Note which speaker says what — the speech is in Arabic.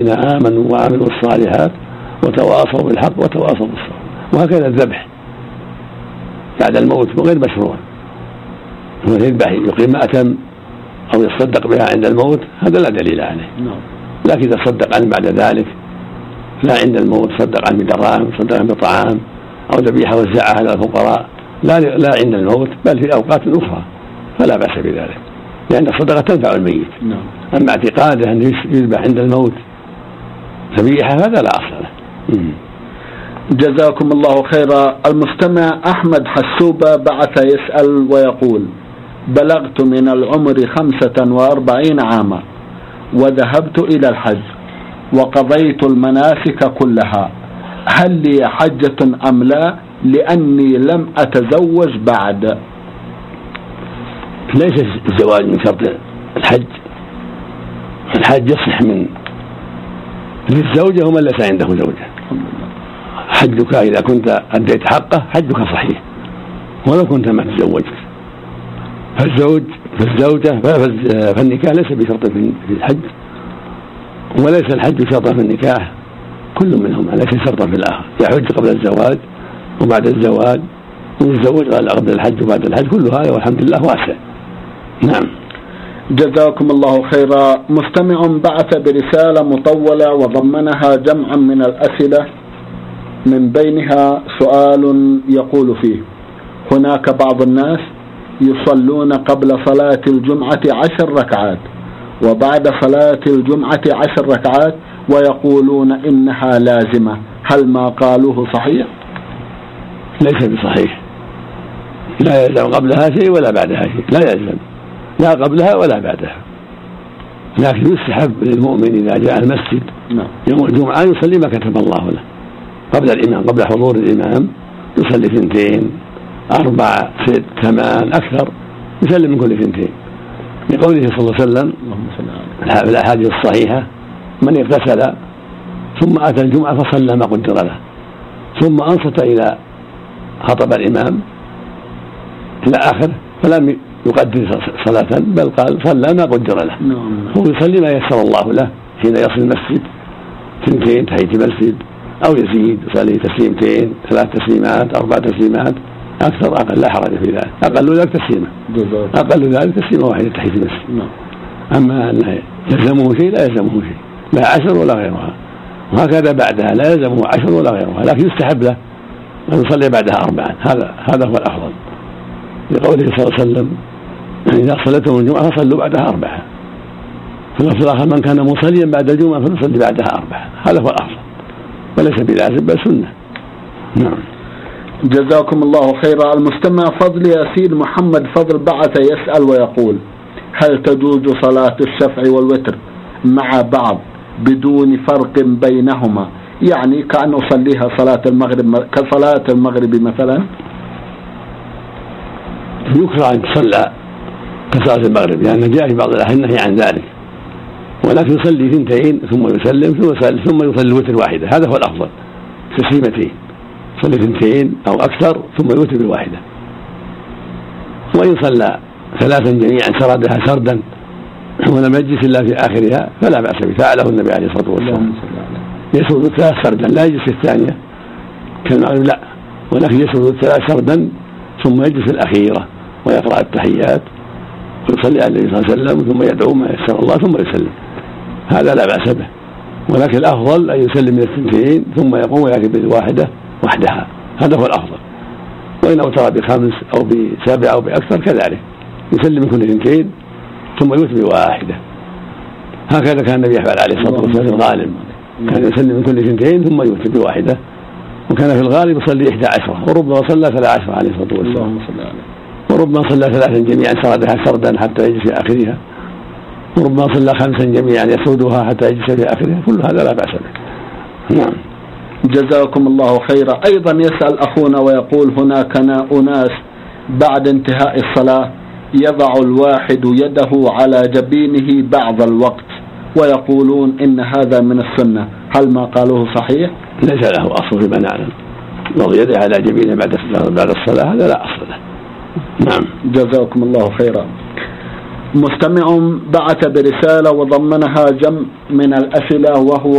Speaker 1: الذين آمنوا وعملوا الصالحات وتواصوا بالحق وتواصوا بالصبر. وهكذا الذبح بعد الموت غير مشروع، هو يذبح يقيم مأتم أو يصدق بها عند الموت، هذا لا دليل عليه. لكن إذا صدق عنه بعد ذلك لا عند الموت، صدق عنه بدراهم، صدق عنه بطعام، أو ذبيحة وزعها على الفقراء لا عند الموت بل في أوقات أخرى، فلا بأس بذلك، لأن الصدقة تنفع الميت. أما اعتقاده أن يذبح عند الموت ذبيحة هذا لا أصل له.
Speaker 2: جزاكم الله خيرا. المستمع أحمد حسوبة بعث يسأل ويقول: بلغت من العمر 45 عاما وذهبت إلى الحج وقضيت المناسك كلها، هل لي حجة أم لا، لأني لم أتزوج بعد؟
Speaker 1: ليس الزواج من شرط الحج، الحج يصح من للزوجة ومن ليس عنده زوجة. حجك إذا كنت أديت حقه حجك صحيح ولو كنت ما تزوجت. فالنكاح ليس بشرط في الحج، وليس الحج شرطا في النكاح، كل منهما ليس شرطا في الآخر. يحج قبل الزواج وبعد الزواج، ويتزوج قبل الحج وبعد الحج، كل هذا والحمد لله واسع. نعم.
Speaker 2: جزاكم الله خيرا. مستمع بعث برسالة مطولة وضمنها جمعا من الأسئلة، من بينها سؤال يقول فيه: هناك بعض الناس يصلون قبل صلاة الجمعة 10 ركعات وبعد صلاة الجمعة 10 ركعات ويقولون إنها لازمة، هل ما قالوه صحيح؟
Speaker 1: ليس بصحيح، لا يلزم قبلها شيء ولا بعدها شيء، لا يلزم لا قبلها ولا بعدها، لكن يستحب للمؤمن إذا جاء المسجد يوم الجمعة يصلي ما كتب الله له قبل الإمام، قبل حضور الإمام يصلي 2 4 6 8 أكثر، يسلم من كل 2، لقوله صلى الله عليه وسلم في الأحاديث الصحيحة: من اغتسل ثم أتى الجمعة فصلى ما قدر له ثم أنصت إلى خطب الإمام إلى آخره فلم يقدر صلاة بل قال صلى ما قدر له، هو يصلي ما يسر الله له حين يصل المسجد، 2 تحية المسجد، أو يزيد يصلي 2 3 تسليمات 4 تسليمات أكثر أقل، لا حرج في ذلك، أقل ذلك تسليمة، أقل ذلك تسليمة واحدة تحية المسجد. أما أن يلزمه شيء لا يلزمه شيء، لا 10 ولا غيرها، وهكذا بعدها لا يلزمه 10 ولا غيرها، لكن يستحب له أن يصلي بعدها 4، هذا هو الأفضل، لقوله صلى الله عليه وسلم: إذا صليتم الجمعة فصلوا بعدها 4، في اللفظ الآخر: من كان مصليا بعد الجمعة فليصلي بعدها 4، هذا هو الأفضل وليس بلازم بل سنة. نعم.
Speaker 2: جزاكم الله خيرا. المستمع فضل ياسين محمد فضل بعث يسأل ويقول: هل تجوز صلاة الشفع والوتر مع بعض بدون فرق بينهما، يعني كأن أصليها صلاة المغرب كصلاة المغرب مثلا؟
Speaker 1: يكره أن تصلى كصلاة المغرب، لأن يعني جاء في بعض الأحيان النهي عن ذلك، ولكن يصلي 2 ثم يسلم ثم يصلي الوتر واحدة، هذا هو الأفضل، تسليمتين، يصلي 2 أو أكثر ثم يوتر بواحدة. وإن صلى 3 جميعا سردها سردا ولم يجلس إلا في آخرها فلا بأس به، فعله النبي عليه الصلاة والسلام، يسرد 3 سردا لا يجلس الثانية كالمغرب لا، ولكن يسرد 3 سردا ثم يجلس الأخيرة ويقرأ التحيات ويصلي على النبي صلى الله عليه وسلم ثم يدعو ما يسر الله ثم يسلم، هذا لا بأس به، ولكن الأفضل أن يسلم من 2 ثم يقوم ويأتي بالواحدة وحدها، هذا هو الأفضل. وإن أوتر ب5 أو ب7 أو بأكثر كذلك، يسلم من كل 2 ثم يوتر بواحدة، هكذا كان النبي يفعل عليه الصلاة والسلام في الغالب، كان يسلم من كل 2 ثم يوتر بواحدة، وكان في الغالب يصلي 11 وربما صلى 13 عليه الصلاة والسلام، وربما صلى 3 جميعا سردها سردا حتى يجلس في آخرها، وربما صلى 5 جميعا يسردها حتى يجلس في آخرها، كل هذا لا بأس به. نعم.
Speaker 2: جزاكم الله خيرا. أيضا يسأل أخونا ويقول: هناك أناس بعد انتهاء الصلاة يضع الواحد يده على جبينه بعض الوقت ويقولون إن هذا من السنة، هل ما قالوه صحيح؟
Speaker 1: ليس له أصل فيما نعلم، وضع يده على جبينه بعد الصلاة هذا لا أصل له. نعم.
Speaker 2: جزاكم الله خيرا. مستمع بعث برسالة وضمنها جمع من الأسئلة، وهو